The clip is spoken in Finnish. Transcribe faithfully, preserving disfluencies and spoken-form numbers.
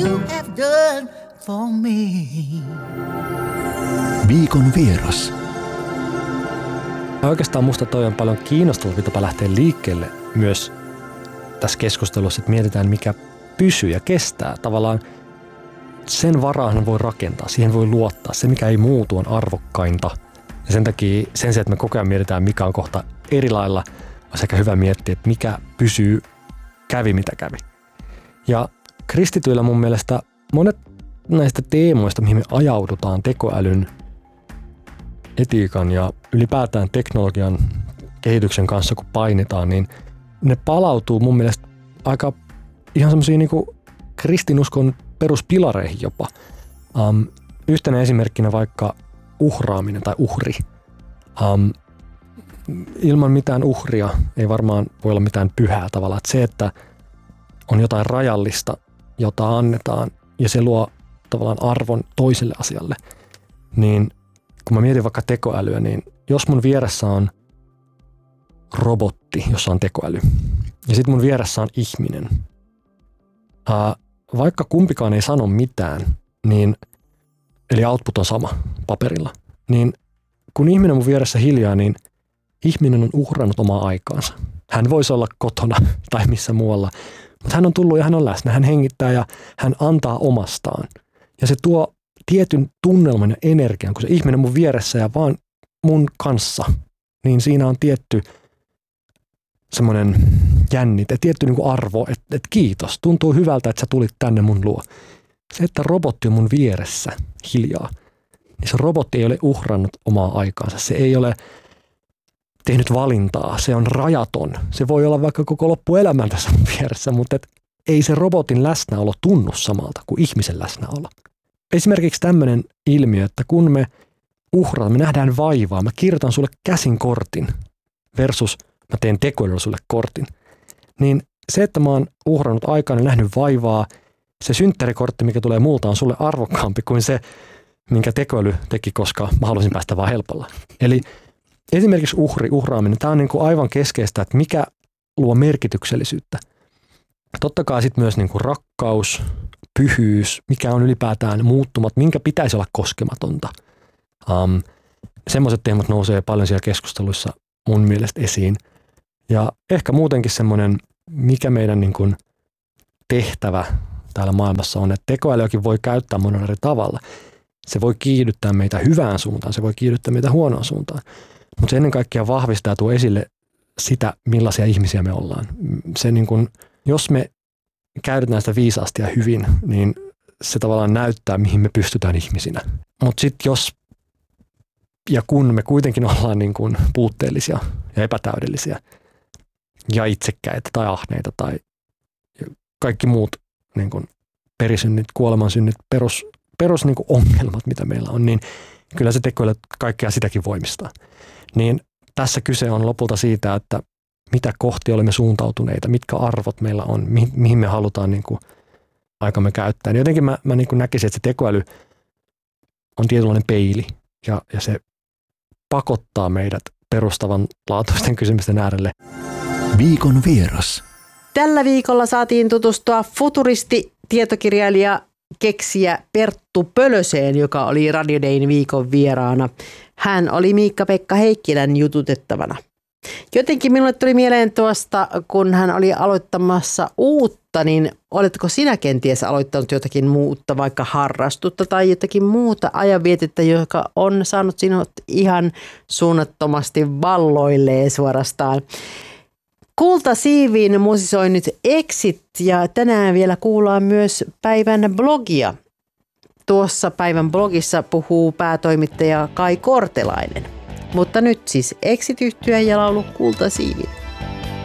you have done for me. Viikon vieras. Oikeastaan musta toi on paljon kiinnostavampi tapa lähteä liikkeelle myös tässä keskustelussa, että mietitään mikä pysyy ja kestää. Tavallaan sen varaan voi rakentaa, siihen voi luottaa. Se mikä ei muutu on arvokkainta. Ja sen takia sen sijaan, että me koko ajan mietitään mikä on kohta eri lailla, on sekä hyvä miettiä, että mikä pysyy, kävi mitä kävi. Ja kristityillä mun mielestä monet näistä teemoista, mihin me ajaudutaan tekoälyn, etiikan ja ylipäätään teknologian kehityksen kanssa, kun painetaan, niin ne palautuu mun mielestä aika ihan semmoisiin niin kuin kristinuskon peruspilareihin jopa. Um, yhtenä esimerkkinä vaikka uhraaminen tai uhri. Um, ilman mitään uhria ei varmaan voi olla mitään pyhää tavalla. Että se, että on jotain rajallista, jota annetaan ja se luo tavallaan arvon toiselle asialle, niin kun mä mietin vaikka tekoälyä, niin jos mun vieressä on robotti, jossa on tekoäly, ja sitten mun vieressä on ihminen, ää, vaikka kumpikaan ei sano mitään, niin, eli output on sama paperilla, niin kun ihminen on mun vieressä hiljaa, niin ihminen on uhrannut omaa aikaansa. Hän voisi olla kotona tai missä muualla, mutta hän on tullut ja hän on läsnä, hän hengittää ja hän antaa omastaan. Ja se tuo tietyn tunnelman ja energian, kun se ihminen mun vieressä ja vaan mun kanssa, niin siinä on tietty semmoinen jännite, tietty niin kuin arvo, että, että kiitos, tuntuu hyvältä, että sä tulit tänne mun luo. Se, että robotti on mun vieressä hiljaa, niin se robotti ei ole uhrannut omaa aikaansa, se ei ole tehnyt valintaa, se on rajaton. Se voi olla vaikka koko loppuelämän tässä mun vieressä, mutta et ei se robotin läsnäolo tunnu samalta kuin ihmisen läsnäolo. Esimerkiksi tämmöinen ilmiö, että kun me uhraamme, me nähdään vaivaa, mä kirjoitan sulle käsin kortin versus mä teen tekoälyllä sulle kortin, niin se, että mä oon uhrannut aikaan ja nähnyt vaivaa, se synttärikortti, mikä tulee multa, on sulle arvokkaampi kuin se, minkä tekoäly teki, koska mä halusin päästä vaan helpolla. Eli esimerkiksi uhri, uhraaminen, tämä on niin kuin aivan keskeistä, että mikä luo merkityksellisyyttä. Totta kai sitten myös niin kuin rakkaus, pyhyys, mikä on ylipäätään muuttumat, minkä pitäisi olla koskematonta. Um, semmoiset teemat nousee paljon siellä keskusteluissa mun mielestä esiin. Ja ehkä muutenkin semmoinen, mikä meidän niin kuin tehtävä täällä maailmassa on, että tekoälyäkin voi käyttää monella eri tavalla. Se voi kiihdyttää meitä hyvään suuntaan, se voi kiihdyttää meitä huonoon suuntaan. Mutta se ennen kaikkea vahvistaa ja tuo esille sitä, millaisia ihmisiä me ollaan. Se niin kun, jos me käytetään sitä viisaasti ja hyvin, niin se tavallaan näyttää, mihin me pystytään ihmisinä. Mutta sitten jos ja kun me kuitenkin ollaan niin kun puutteellisia ja epätäydellisiä ja itsekkäitä tai ahneita tai kaikki muut niin kun perisynnit, kuolemansynnit, perus, perus niin kun ongelmat, mitä meillä on, niin kyllä se tekoäly kaikkea sitäkin voimistaa. Niin tässä kyse on lopulta siitä, että mitä kohti olemme suuntautuneita, mitkä arvot meillä on, mihin, mihin me halutaan niin kuin aikamme käyttää. Niin jotenkin mä, mä niin kuin näkisin, että se tekoäly on tietynlainen peili ja, ja se pakottaa meidät perustavanlaatuisten kysymysten äärelle. Viikon vieras. Tällä viikolla saatiin tutustua futuristi, tietokirjailija, keksijä Perttu Pölöseen, joka oli Radio Dayn viikon vieraana. Hän oli Miikka-Pekka Heikkilän jututettavana. Jotenkin minulle tuli mieleen tuosta, kun hän oli aloittamassa uutta, niin oletko sinä kenties aloittanut jotakin muuta, vaikka harrastutta tai jotakin muuta ajanvietettä, joka on saanut sinut ihan suunnattomasti valloilleen suorastaan? Kultasiiviin musisoi nyt Exit ja tänään vielä kuullaan myös päivän blogia. Tuossa päivän blogissa puhuu päätoimittaja Kai Kortelainen. Mutta nyt siis Exit-yhtye ja laulu Kultasiivi.